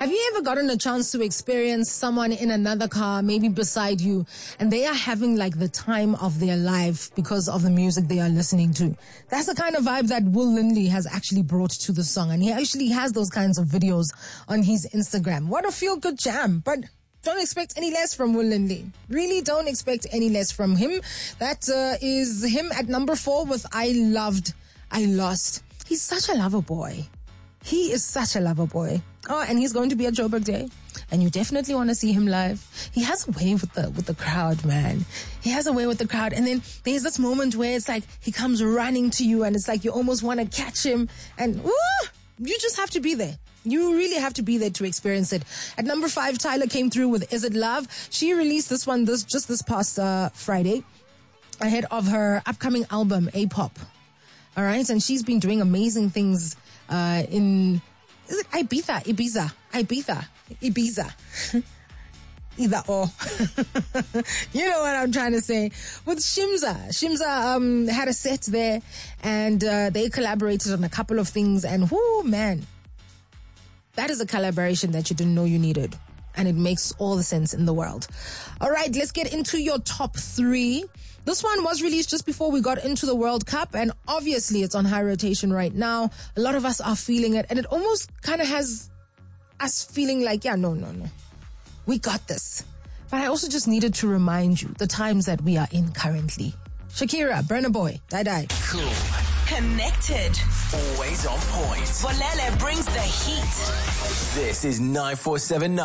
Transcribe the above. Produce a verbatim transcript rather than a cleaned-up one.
Have you ever gotten a chance to experience someone in another car, maybe beside you, and they are having like the time of their life because of the music they are listening to? That's the kind of vibe that Will Lindley has actually brought to the song, and he actually has those kinds of videos on his Instagram. What a feel-good jam, but don't expect any less from Will Lindley. Really don't expect any less from him. That uh, is him at number four with I Loved, I Lost. He's such a lover boy. He is such a lover boy. Oh, and he's going to be at Joburg Day. And you definitely want to see him live. He has a way with the with the crowd, man. He has a way with the crowd. And then there's this moment where it's like he comes running to you and it's like you almost want to catch him. And woo, you just have to be there. You really have to be there to experience it. At number five, Tyler came through with Is It Love? She released this one this just this past uh, Friday ahead of her upcoming album, A-Pop. All right? And she's been doing amazing things uh, in... Is it Ibiza? Ibiza. Ibiza. Ibiza. Either or. You know what I'm trying to say. With Shimza. Shimza um, had a set there and uh, they collaborated on a couple of things. And whoo, man, that is a collaboration that you didn't know you needed. And it makes all the sense in the world. All right, let's get into your top three. This one was released just before we got into the World Cup, and obviously it's on high rotation right now. A lot of us are feeling it, and it almost kind of has us feeling like, yeah, no, no, no. We got this. But I also just needed to remind you the times that we are in currently. Shakira, Burna Boy, Die Die. Cool. Connected. Always on point. Bolele brings the heat. This is nine four seven nine.